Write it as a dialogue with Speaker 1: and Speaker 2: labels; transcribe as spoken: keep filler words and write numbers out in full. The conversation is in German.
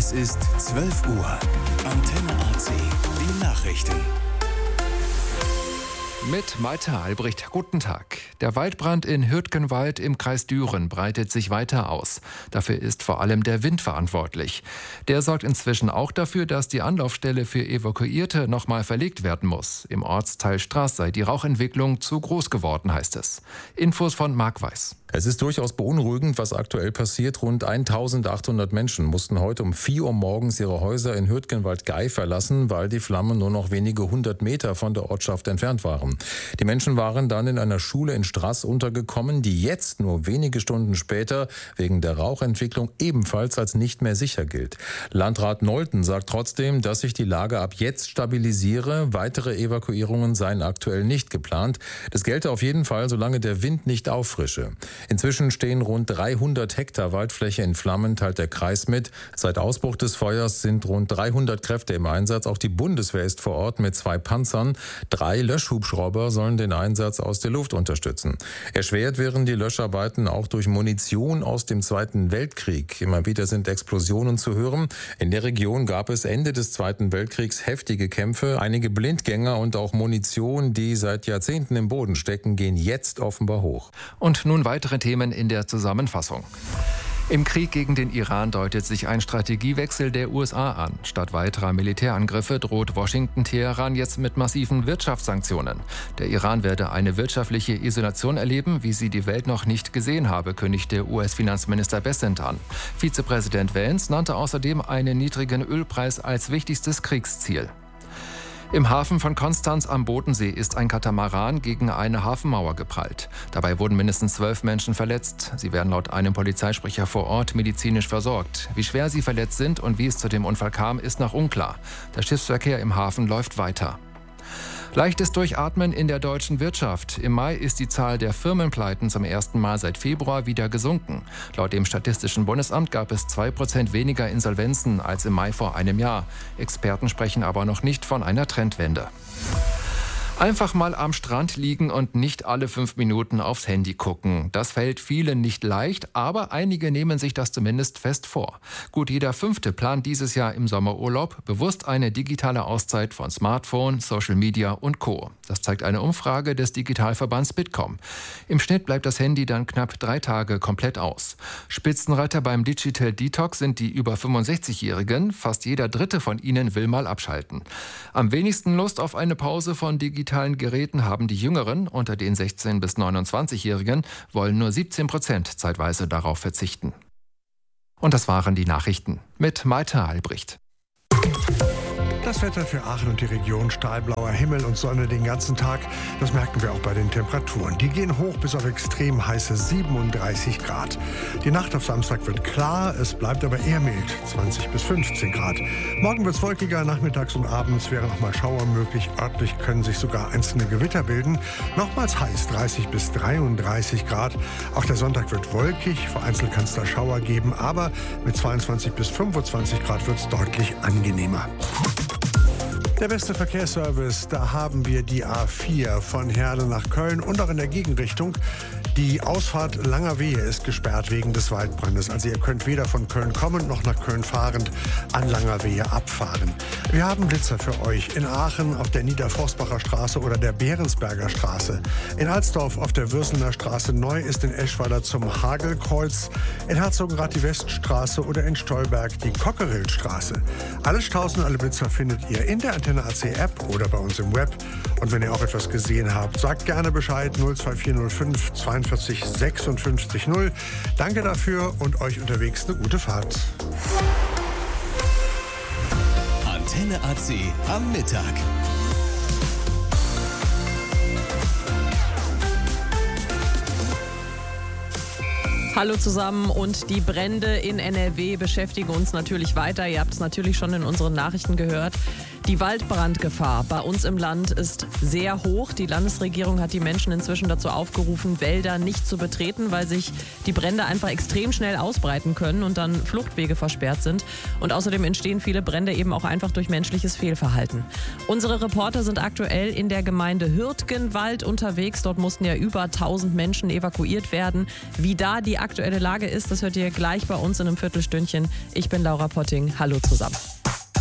Speaker 1: Es ist zwölf Uhr. Antenne A C, die Nachrichten.
Speaker 2: Mit Malte Albrecht, guten Tag. Der Waldbrand in Hürtgenwald im Kreis Düren breitet sich weiter aus. Dafür ist vor allem der Wind verantwortlich. Der sorgt inzwischen auch dafür, dass die Anlaufstelle für Evakuierte nochmal verlegt werden muss. Im Ortsteil Straß sei die Rauchentwicklung zu groß geworden, heißt es. Infos von Marc Weiß.
Speaker 3: Es ist durchaus beunruhigend, was aktuell passiert. Rund eintausendachthundert Menschen mussten heute um vier Uhr morgens ihre Häuser in Hürtgenwald-Gei verlassen, weil die Flammen nur noch wenige hundert Meter von der Ortschaft entfernt waren. Die Menschen waren dann in einer Schule in Straß untergekommen, die jetzt nur wenige Stunden später wegen der Rauchentwicklung ebenfalls als nicht mehr sicher gilt. Landrat Nolten sagt trotzdem, dass sich die Lage ab jetzt stabilisiere. Weitere Evakuierungen seien aktuell nicht geplant. Das gelte auf jeden Fall, solange der Wind nicht auffrische. Inzwischen stehen rund dreihundert Hektar Waldfläche in Flammen, teilt der Kreis mit. Seit Ausbruch des Feuers sind rund dreihundert Kräfte im Einsatz. Auch die Bundeswehr ist vor Ort mit zwei Panzern. Drei Löschhubschrauber sollen den Einsatz aus der Luft unterstützen. Erschwert wären die Löscharbeiten auch durch Munition aus dem Zweiten Weltkrieg. Immer wieder sind Explosionen zu hören. In der Region gab es Ende des Zweiten Weltkriegs heftige Kämpfe. Einige Blindgänger und auch Munition, die seit Jahrzehnten im Boden stecken, gehen jetzt offenbar hoch.
Speaker 2: Und nun weitere Themen in der Zusammenfassung. Im Krieg gegen den Iran deutet sich ein Strategiewechsel der U S A an. Statt weiterer Militärangriffe droht Washington Teheran jetzt mit massiven Wirtschaftssanktionen. Der Iran werde eine wirtschaftliche Isolation erleben, wie sie die Welt noch nicht gesehen habe, kündigte U S-Finanzminister Bessent an. Vizepräsident Vance nannte außerdem einen niedrigen Ölpreis als wichtigstes Kriegsziel. Im Hafen von Konstanz am Bodensee ist ein Katamaran gegen eine Hafenmauer geprallt. Dabei wurden mindestens zwölf Menschen verletzt. Sie werden laut einem Polizeisprecher vor Ort medizinisch versorgt. Wie schwer sie verletzt sind und wie es zu dem Unfall kam, ist noch unklar. Der Schiffsverkehr im Hafen läuft weiter. Leichtes Durchatmen in der deutschen Wirtschaft. Im Mai ist die Zahl der Firmenpleiten zum ersten Mal seit Februar wieder gesunken. Laut dem Statistischen Bundesamt gab es zwei Prozent weniger Insolvenzen als im Mai vor einem Jahr. Experten sprechen aber noch nicht von einer Trendwende. Einfach mal am Strand liegen und nicht alle fünf Minuten aufs Handy gucken. Das fällt vielen nicht leicht, aber einige nehmen sich das zumindest fest vor. Gut jeder Fünfte plant dieses Jahr im Sommerurlaub bewusst eine digitale Auszeit von Smartphone, Social Media und Co. Das zeigt eine Umfrage des Digitalverbands Bitkom. Im Schnitt bleibt das Handy dann knapp drei Tage komplett aus. Spitzenreiter beim Digital Detox sind die über fünfundsechzigjährigen. Fast jeder Dritte von ihnen will mal abschalten. Am wenigsten Lust auf eine Pause von digitalen Geräten haben die Jüngeren. Unter den sechzehn- bis neunundzwanzigjährigen wollen nur siebzehn Prozent zeitweise darauf verzichten. Und das waren die Nachrichten mit Malte Albrecht.
Speaker 4: Das Wetter für Aachen und die Region: stahlblauer Himmel und Sonne den ganzen Tag. Das merken wir auch bei den Temperaturen. Die gehen hoch bis auf extrem heiße siebenunddreißig Grad. Die Nacht auf Samstag wird klar, es bleibt aber eher mild, zwanzig bis fünfzehn Grad. Morgen wird es wolkiger, nachmittags und abends wären noch mal Schauer möglich. Örtlich können sich sogar einzelne Gewitter bilden. Nochmals heiß, dreißig bis dreiunddreißig Grad. Auch der Sonntag wird wolkig, vereinzelt kann es da Schauer geben, aber mit zweiundzwanzig bis fünfundzwanzig Grad wird es deutlich angenehmer. Der beste Verkehrsservice, da haben wir die A vier von Herne nach Köln und auch in der Gegenrichtung. Die Ausfahrt Langerwehe ist gesperrt wegen des Waldbrandes. Also ihr könnt weder von Köln kommend noch nach Köln fahrend an Langerwehe abfahren. Wir haben Blitzer für euch in Aachen auf der Niederforstbacher Straße oder der Behrensberger Straße. In Alsdorf auf der Würsener Straße neu ist in Eschweiler zum Hagelkreuz. In Herzogenrath die Weststraße oder in Stolberg die Cockerillstraße. Alle Straßen und alle Blitzer findet ihr in der Antenne A C App oder bei uns im Web. Und wenn ihr auch etwas gesehen habt, sagt gerne Bescheid. null zwei vier null fünf zweiundvierzig sechsundfünfzig null. Danke dafür und euch unterwegs eine gute Fahrt.
Speaker 1: Antenne A C am Mittag.
Speaker 5: Hallo zusammen, und die Brände in N R W beschäftigen uns natürlich weiter. Ihr habt es natürlich schon in unseren Nachrichten gehört. Die Waldbrandgefahr bei uns im Land ist sehr hoch. Die Landesregierung hat die Menschen inzwischen dazu aufgerufen, Wälder nicht zu betreten, weil sich die Brände einfach extrem schnell ausbreiten können und dann Fluchtwege versperrt sind. Und außerdem entstehen viele Brände eben auch einfach durch menschliches Fehlverhalten. Unsere Reporter sind aktuell in der Gemeinde Hürtgenwald unterwegs. Dort mussten ja über tausend Menschen evakuiert werden. Wie da die aktuelle Lage ist, das hört ihr gleich bei uns in einem Viertelstündchen. Ich bin Laura Potting. Hallo zusammen.